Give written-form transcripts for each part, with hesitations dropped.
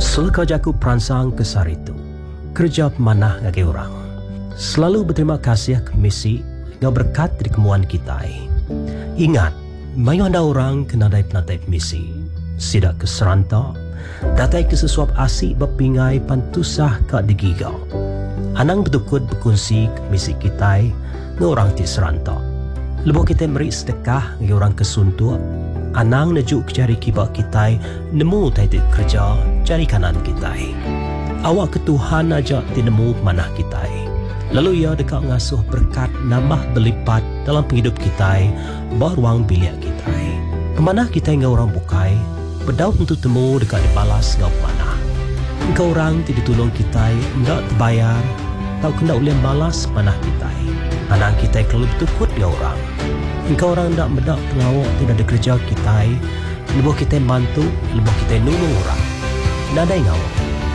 Selaka jaku peransang kesar itu, kerja pemanah ngagi orang. Selalu berterima kasih ke misi ngau berkat dari kemuan kita. Ingat, mayu anda orang kena dai penatai misi. Sidak ke seranta, datai ke sesuap asik berpingai pantusah ke digigau. Anang betukut berkongsi ke misi kita ngau orang ti seranta. Lebuh kita beri sedekah ngau orang kesuntua. Anang najuk jari kibak kita nemu tai kerja jari kanan kita. Awak ke Tuhan aja tinemu manah kita. Lalu ia dekat ngasuh berkat nambah berlipat dalam penghidup kita baruang biliak kita. Pemanah kita ngau orang bukai berdaut untuk temu dekat dibalas ngau pemanah. Engkau orang tidak tolong kita ndak terbayar tau kena ulih balas panah kita. Anang kita kalau betukut ngau orang. Engkau orang tak mendak pengawak tidak ada kerja kita. Lebuh kita bantu, lebuh kita nulung orang. Tak ada ngawak.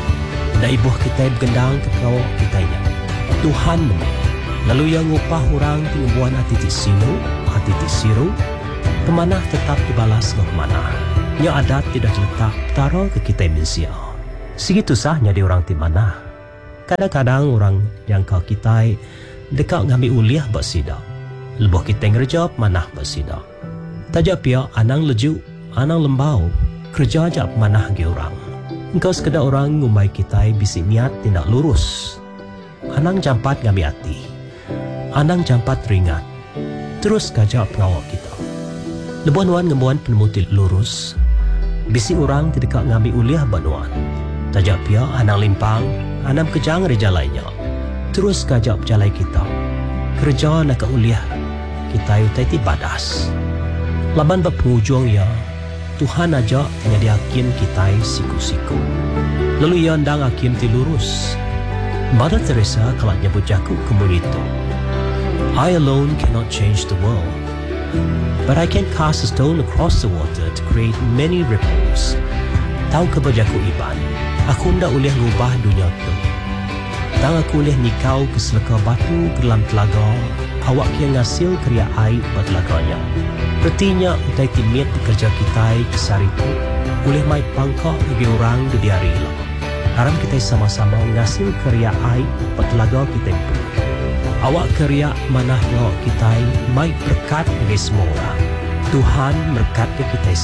Tak ibuh kita bergendang ke pengawak kita nya. Tuhan memang. Lalu yang upah orang pengembuan hati ti sinu, hati ti siru, pemanah tetap dibalas ke pemanah. Yang adat tidak letak taro ke kita manusia. Segitu sahnya di orang ti manah. Kadang-kadang orang yang kau kita dekat ngambil uliah bersidak. Lebuh kita ngerja manah bersidak. Tajak pia anang leju, anang lembau, kerja ajak manah ge orang. Engkau sekadar orang ngumai kita bisi niat tindak lurus. Anang jampat ngambil hati. Anang jampat ringat. Terus kajak pengawak kita. Lebuan-wan ngembuan penemuti lurus. Bisi orang tidak ngambil uliah banuan. Tajak pia anang limpang, anang kejang reja lainnya. Terus kajak berjalai kita. Kerja nak uliah kita utai badas. Laban berpenghujung ya, Tuhan aja jadi hakim kita siku-siku. Lalu ia ndang hakim ti lurus. Mother Teresa kalau nyebut jaku komunito. I alone cannot change the world, but I can cast a stone across the water to create many ripples. Tahu kebajaku iban, aku ndak ulih ngubah dunia tu. Tang aku boleh nikau ke selaka batu ke dalam telaga, awak yang ngasil kriya air buat telaganya. Pertinya utai timit kerja kita kesar itu, boleh mai pangkak bagi orang di hari lah. Haram kita sama-sama ngasil kriya air buat telaga kita pun. Awak kriya manah awak kita mai berkat bagi semua orang. Tuhan berkat ke kita